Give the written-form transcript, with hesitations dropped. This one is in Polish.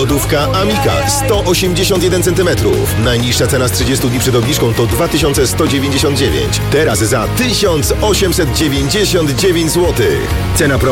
Lodówka Amika 181 cm. Najniższa cena z 30 dni przed obniżką to 2199. Teraz za 1899 zł. Cena promo